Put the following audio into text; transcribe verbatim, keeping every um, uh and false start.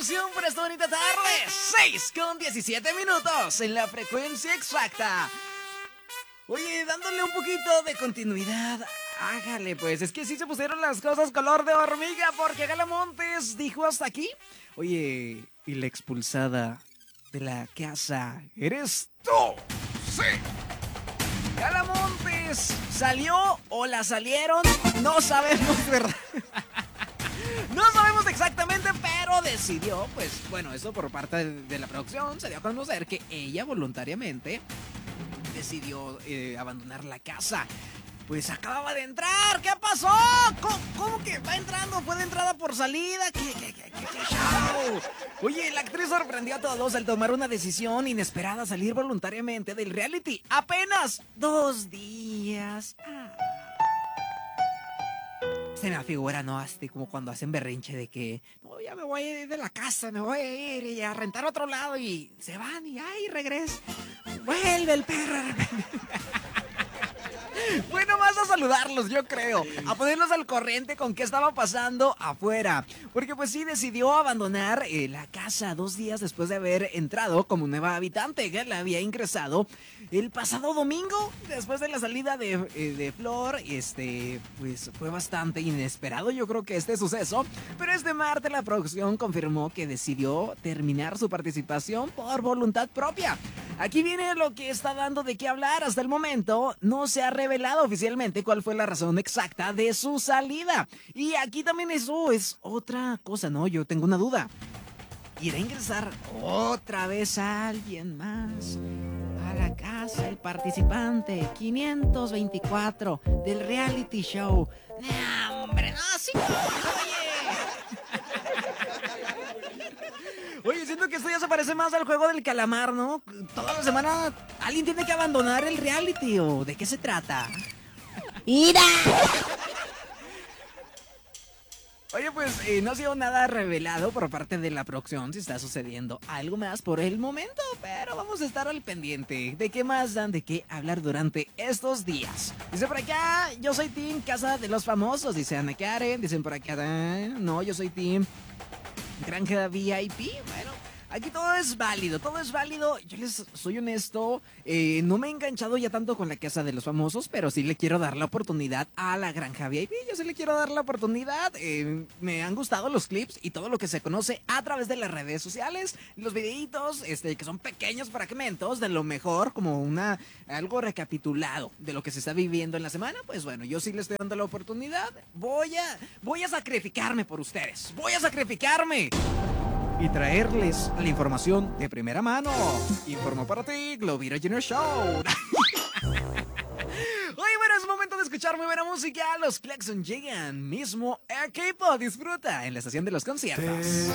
producción por esta bonita tarde. seis con diecisiete minutos en la frecuencia exacta. Oye, dándole un poquito de continuidad. Hágale pues, es que sí se pusieron las cosas color de hormiga porque Gala Montes dijo hasta aquí. Oye, y la expulsada de la casa eres tú. Sí. Gala Montes salió o la salieron, no sabemos, ¿verdad? No sabemos exactamente, pero decidió, pues, bueno, eso por parte de, de la producción, se dio a conocer que ella voluntariamente decidió eh, abandonar la casa. Pues acababa de entrar, ¿qué pasó? ¿Cómo, cómo que va entrando? ¿Fue de entrada por salida? ¿Qué, qué, qué, qué, qué show? Oye, la actriz sorprendió a todos al tomar una decisión inesperada, salir voluntariamente del reality. Apenas dos días. Ah. Se me afigura, ¿no? Así como cuando hacen berrinche de que no, ya me voy a ir de la casa, me voy a ir y a rentar a otro lado y se van y ay, regresa. Vuelve el perro. Bueno, vas a saludarlos, yo creo, a ponerlos al corriente con qué estaba pasando afuera, porque pues sí decidió abandonar eh, la casa dos días después de haber entrado como nueva habitante, que la había ingresado el pasado domingo, después de la salida de, eh, de Flor. Este, pues fue bastante inesperado, yo creo que este suceso, pero este martes la producción confirmó que decidió terminar su participación por voluntad propia. Aquí viene lo que está dando de qué hablar. Hasta el momento no se ha revelado oficialmente cuál fue la razón exacta de su salida. Y aquí también eso es otra cosa, ¿no? Yo tengo una duda. ¿Irá a ingresar otra vez a alguien más a la casa, el participante quinientos veinticuatro del reality show? ¡No, hombre! ¡No, sí! ¡Oye! Oye, siento que esto ya se parece más al juego del calamar, ¿no? Toda la semana alguien tiene que abandonar el reality, ¿o de qué se trata? ¡Mira! Oye, pues eh, no ha sido nada revelado por parte de la producción si está sucediendo algo más por el momento, pero vamos a estar al pendiente de qué más dan de qué hablar durante estos días. Dice por acá, yo soy team Casa de los Famosos, dice Ana Karen. Dicen por acá, no, yo soy team Granja V I P. Bueno, aquí todo es válido, todo es válido. Yo les soy honesto, eh, no me he enganchado ya tanto con la Casa de los Famosos, pero sí le quiero dar la oportunidad a la Granja V I P. Yo sí le quiero dar la oportunidad. Eh, me han gustado los clips y todo lo que se conoce a través de las redes sociales, los videitos, este, que son pequeños fragmentos de lo mejor, como una algo recapitulado de lo que se está viviendo en la semana. Pues bueno, yo sí le estoy dando la oportunidad. Voy a, voy a sacrificarme por ustedes. Voy a sacrificarme y traerles la información de primera mano. Informo para ti, Globira Junior Show. Oye, bueno, es momento de escuchar muy buena música. Los Claxon llegan mismo equipo. Disfruta en la estación de los conciertos.